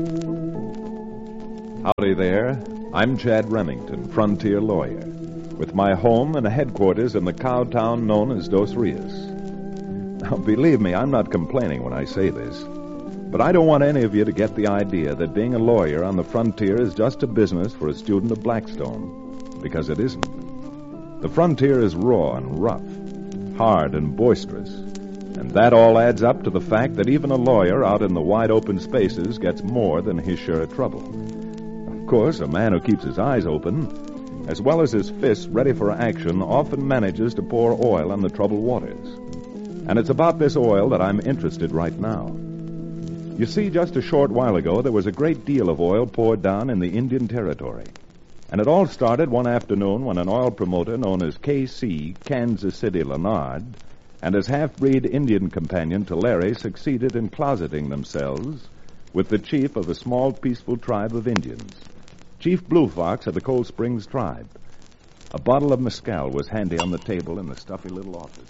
Howdy there. I'm Chad Remington, frontier lawyer, with my home and headquarters in the cow town known as Dos Rios. Now, believe me, I'm not complaining when I say this, but I don't want any of you to get the idea that being a lawyer on the frontier is just a business for a student of Blackstone, because it isn't. The frontier is raw and rough, hard and boisterous, and that all adds up to the fact that even a lawyer out in the wide open spaces gets more than his share of trouble. Of course, a man who keeps his eyes open, as well as his fists ready for action, often manages to pour oil on the troubled waters. And it's about this oil that I'm interested right now. You see, just a short while ago, there was a great deal of oil poured down in the Indian Territory. And it all started one afternoon when an oil promoter known as K.C. Kansas City Leonard and his half-breed Indian companion Tulare succeeded in closeting themselves with the chief of a small, peaceful tribe of Indians, Chief Blue Fox of the Cold Springs tribe. A bottle of mezcal was handy on the table in the stuffy little office.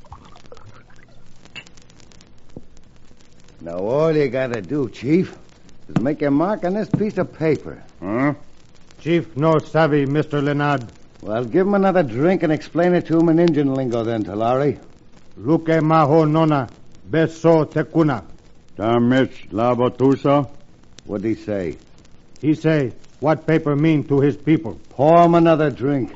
Now, all you gotta do, Chief, is make a mark on this piece of paper. Huh? Chief no savvy, Mr. Leonard. Well, give him another drink and explain it to him in Indian lingo then, Tulare. Luke maho nona, beso tekuna. Damich Labatusa? What'd he say? He say, what paper mean to his people? Pour him another drink.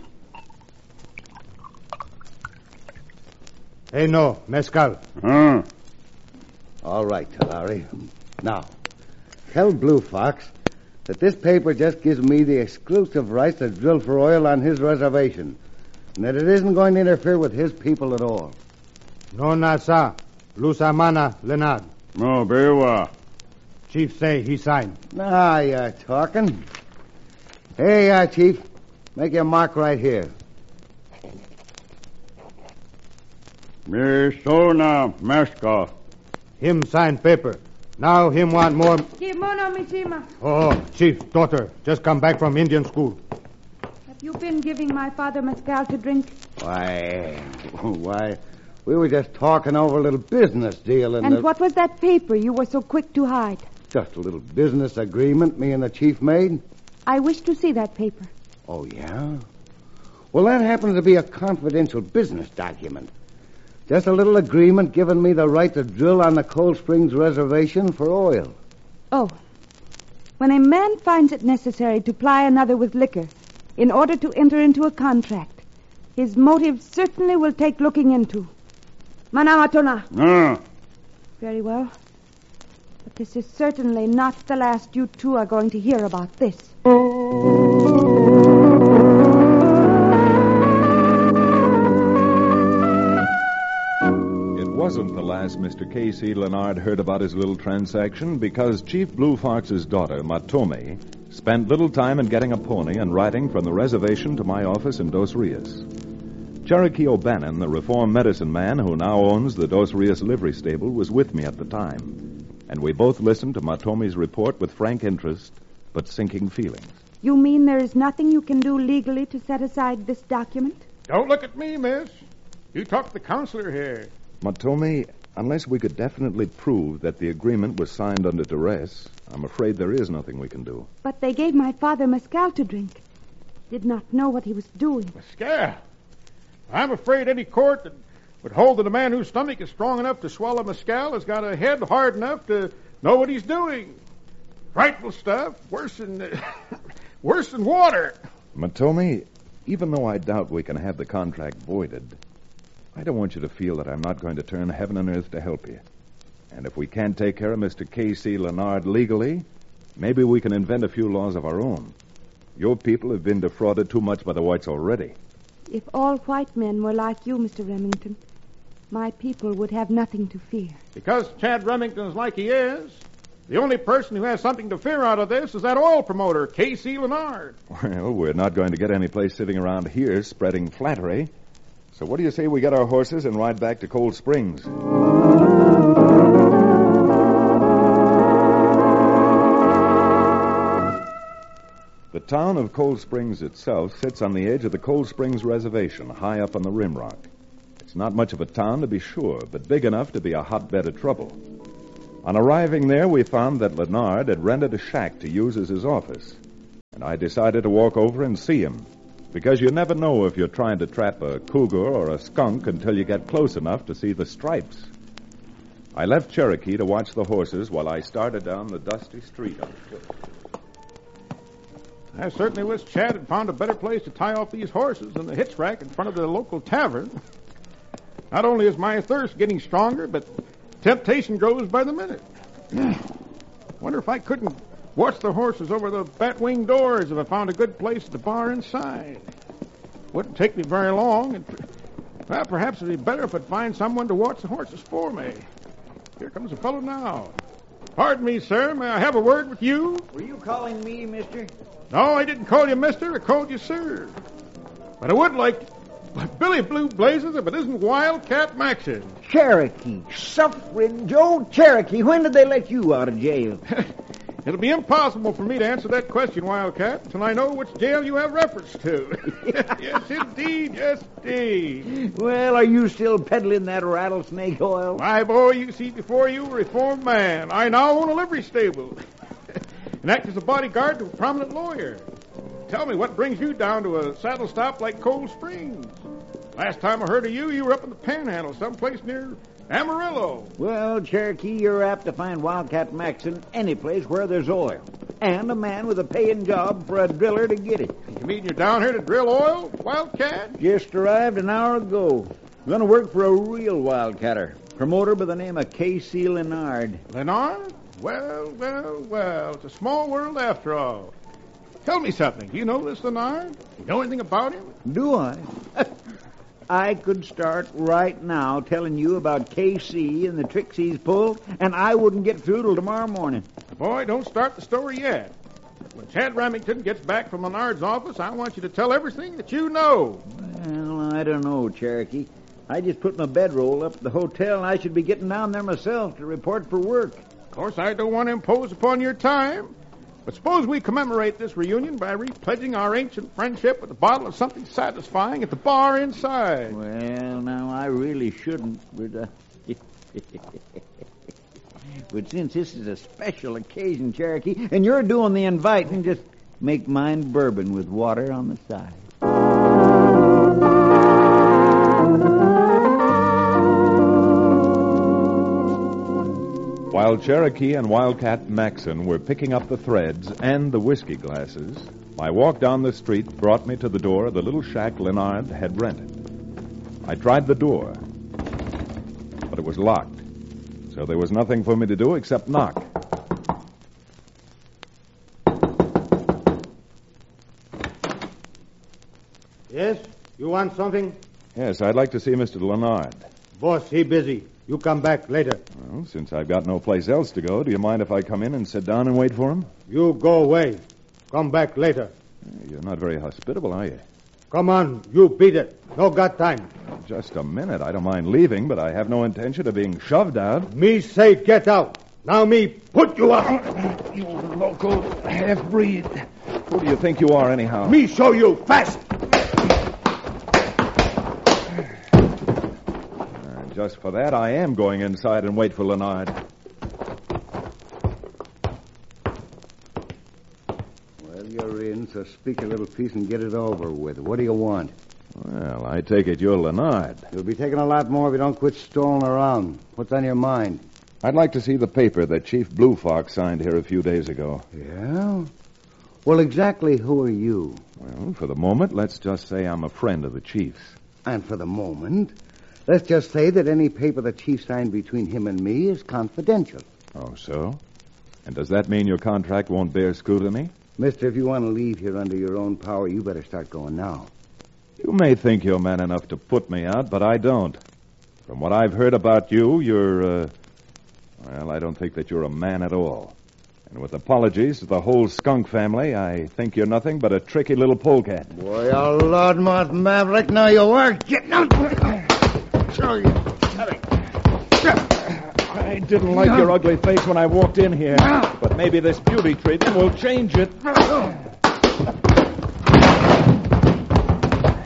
Hey, no, mezcal. Huh? All right, Tulare. Now, tell Blue Fox that this paper just gives me the exclusive rights to drill for oil on his reservation, and that it isn't going to interfere with his people at all. No nasa, lusamana Leonard. No, Bewa. Chief say he sign. Now you're talking. Hey, Chief, make your mark right here. Me sona Meska. Him sign paper. Now him want more. Kimono Mishima. Oh, Chief, daughter, just come back from Indian school. Have you been giving my father mezcal to drink? Why, we were just talking over a little business deal And what was that paper you were so quick to hide? Just a little business agreement me and the chief made. I wish to see that paper. Oh, yeah? Well, that happens to be a confidential business document. Just a little agreement giving me the right to drill on the Cold Springs reservation for oil. Oh. When a man finds it necessary to ply another with liquor in order to enter into a contract, his motive certainly will take looking into. Manamatona. Very well. But this is certainly not the last you two are going to hear about this. It wasn't the last Mr. K.C. Leonard heard about his little transaction because Chief Blue Fox's daughter, Matome, spent little time in getting a pony and riding from the reservation to my office in Dos Rios. Cherokee O'Bannon, the reformed medicine man who now owns the Dos Rios livery stable, was with me at the time, and we both listened to Matome's report with frank interest, but sinking feelings. You mean there is nothing you can do legally to set aside this document? Don't look at me, miss. You talk to the counselor here. Matome, unless we could definitely prove that the agreement was signed under duress, I'm afraid there is nothing we can do. But they gave my father mezcal to drink. Did not know what he was doing. Mezcal? I'm afraid any court that would hold that a man whose stomach is strong enough to swallow mezcal has got a head hard enough to know what he's doing. Frightful stuff, worse than water. Matome, even though I doubt we can have the contract voided, I don't want you to feel that I'm not going to turn heaven and earth to help you. And if we can't take care of Mr. K.C. Leonard legally, maybe we can invent a few laws of our own. Your people have been defrauded too much by the whites already. If all white men were like you, Mr. Remington, my people would have nothing to fear. Because Chad Remington's like he is, the only person who has something to fear out of this is that oil promoter, K.C. Leonard. Well, we're not going to get any place sitting around here spreading flattery. So what do you say we get our horses and ride back to Cold Springs? The town of Cold Springs itself sits on the edge of the Cold Springs Reservation, high up on the rim rock. It's not much of a town, to be sure, but big enough to be a hotbed of trouble. On arriving there, we found that Leonard had rented a shack to use as his office, and I decided to walk over and see him, because you never know if you're trying to trap a cougar or a skunk until you get close enough to see the stripes. I left Cherokee to watch the horses while I started down the dusty street on foot. I certainly wish Chad had found a better place to tie off these horses than the hitch rack in front of the local tavern. Not only is my thirst getting stronger, but temptation grows by the minute. Wonder if I couldn't watch the horses over the bat-wing doors if I found a good place at the bar inside. Wouldn't take me very long, and well, perhaps it'd be better if I'd find someone to watch the horses for me. Here comes a fellow now. Pardon me, sir. May I have a word with you? Were you calling me, mister? No, I didn't call you mister. I called you sir. But I would like Billy Blue Blazes if it isn't Wildcat Maxon. Cherokee. Suffering Joe Cherokee. When did they let you out of jail? It'll be impossible for me to answer that question, Wildcat, until I know which jail you have reference to. Yes, indeed. Yes, indeed. Well, are you still peddling that rattlesnake oil? My boy, you see before you a reformed man. I now own a livery stable and act as a bodyguard to a prominent lawyer. Tell me, what brings you down to a saddle stop like Cold Springs? Last time I heard of you, you were up in the Panhandle, someplace near Amarillo. Well, Cherokee, you're apt to find Wildcat Maxon any place where there's oil. And a man with a paying job for a driller to get it. You mean you're down here to drill oil, Wildcat? Just arrived an hour ago. Gonna work for a real wildcatter. Promoter by the name of K.C. Leonard. Leonard? Well, it's a small world after all. Tell me something. Do you know this Leonard? You know anything about him? Do I? I could start right now telling you about K.C. and the tricks he's pulled, and I wouldn't get through till tomorrow morning. Boy, don't start the story yet. When Chad Remington gets back from Leonard's office, I want you to tell everything that you know. Well, I don't know, Cherokee. I just put my bedroll up at the hotel, and I should be getting down there myself to report for work. Of course, I don't want to impose upon your time. But suppose we commemorate this reunion by repledging our ancient friendship with a bottle of something satisfying at the bar inside. Well, now, I really shouldn't, but, but since this is a special occasion, Cherokee, and you're doing the inviting, just make mine bourbon with water on the side. While Cherokee and Wildcat Maxon were picking up the threads and the whiskey glasses, my walk down the street brought me to the door of the little shack Leonard had rented. I tried the door, but it was locked, so there was nothing for me to do except knock. Yes? You want something? Yes, I'd like to see Mr. Leonard. Boss, he busy. You come back later. Well, since I've got no place else to go, do you mind if I come in and sit down and wait for him? You go away. Come back later. You're not very hospitable, are you? Come on, you beat it. No got time. Just a minute. I don't mind leaving, but I have no intention of being shoved out. Me say get out. Now me put you out. You local half-breed. Who do you think you are, anyhow? Me show you fast. Just for that, I am going inside and wait for Leonard. Well, you're in, so speak a little piece and get it over with. What do you want? Well, I take it you're Leonard. You'll be taking a lot more if you don't quit stalling around. What's on your mind? I'd like to see the paper that Chief Blue Fox signed here a few days ago. Yeah? Well, exactly who are you? Well, for the moment, let's just say I'm a friend of the Chief's. And for the moment, let's just say that any paper the Chief signed between him and me is confidential. Oh, so? And does that mean your contract won't bear scrutiny? Mister, if you want to leave here under your own power, you better start going now. You may think you're man enough to put me out, but I don't. From what I've heard about you, you're, well, I don't think that you're a man at all. And with apologies to the whole skunk family, I think you're nothing but a tricky little polecat. Boy, a loudmouth maverick, now you are getting out. Show you. I didn't like your ugly face when I walked in here, but maybe this beauty treatment will change it.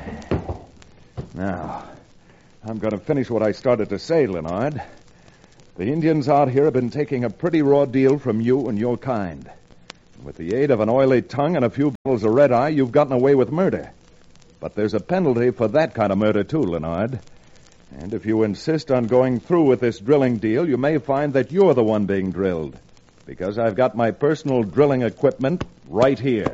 Now, I'm going to finish what I started to say, Leonard. The Indians out here have been taking a pretty raw deal from you and your kind. With the aid of an oily tongue and a few bottles of red-eye, you've gotten away with murder. But there's a penalty for that kind of murder, too, Leonard. And if you insist on going through with this drilling deal, you may find that you're the one being drilled. Because I've got my personal drilling equipment right here.